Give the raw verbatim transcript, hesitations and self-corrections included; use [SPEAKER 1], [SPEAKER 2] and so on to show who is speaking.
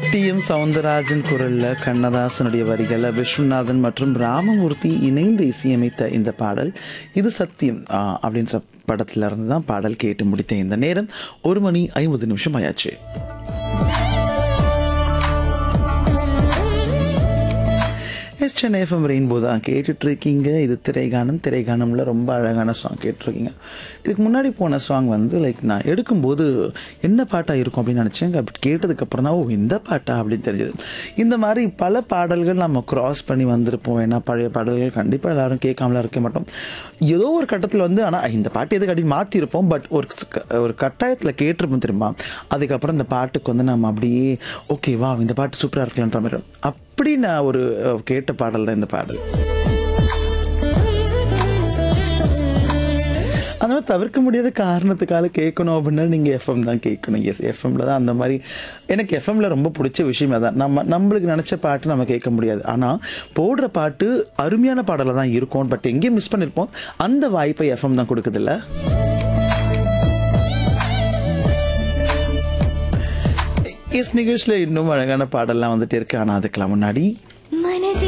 [SPEAKER 1] D M Soundararajan குரல்ல கண்ணதாசனுடைய வரிகளை விஸ்வநாதன் மற்றும் ராமமூர்த்தி இணைந்து இசையமைத்த இந்த பாடல் இது சத்தியம் அப்படின்ற படத்துல இருந்து தான் பாடல் கேட்டு முடித்த இந்த நேரம் ஒரு மணி ஐம்பது நிமிஷம் ஆயாச்சு. சென்னை எஃப்எம் ரெயின்போ தான் கேட்டுட்டு இருக்கீங்க. இது திரைகானம். திரைகானம்ல ரொம்ப அழகான சாங் கேட்டுருக்கீங்க. இதுக்கு முன்னாடி போன சாங் வந்து லைக் நான் எடுக்கும்போது என்ன பாட்டாக இருக்கும் அப்படின்னு நினச்சேன். அப்படி கேட்டதுக்கப்புறம் தான் ஓ இந்த பாட்டா அப்படின்னு தெரிஞ்சது. இந்த மாதிரி பல பாடல்கள் நம்ம கிராஸ் பண்ணி வந்திருப்போம். ஏன்னா பழைய பாடல்கள் கண்டிப்பாக எல்லாரும் கேட்காமலாம் இருக்க மாட்டோம். ஏதோ ஒரு கட்டத்தில் வந்து ஆனால் இந்த பாட்டு எதுக்கு அப்படி மாற்றிருப்போம். பட் ஒரு ஒரு கட்டாயத்தில் கேட்டிருப்போம் தெரியுமா. அதுக்கப்புறம் இந்த பாட்டுக்கு வந்து நம்ம அப்படியே ஓகேவா இந்த பாட்டு சூப்பராக இருக்கலான்ற மாதிரி அப்படி நான் ஒரு கேட்ட பாடல் தான் இந்த பாடல். அதனால தவிர்க்க முடியாத காரணத்துக்காக கேட்கணும் அப்படின்னா நீங்கள் எஃப்எம் தான் கேட்கணும். எஸ் எஃப்எம்ல தான் அந்த மாதிரி எனக்கு எஃப்எம்ல ரொம்ப பிடிச்ச விஷயம் அதான். நம்ம நம்மளுக்கு நினச்ச பாட்டு நம்ம கேட்க முடியாது. ஆனால் போடுற பாட்டு அருமையான பாடலாக தான் இருக்கும். பட் எங்கேயும் மிஸ் பண்ணியிருப்போம். அந்த வாய்ப்பை எஃப்எம் தான் கொடுக்குதில்ல. எஸ் நிகழ்ச்சியில் இன்னும் அழகான பாடல்லாம் வந்துட்டு இருக்கு. ஆனால் அதுக்கெல்லாம் முன்னாடி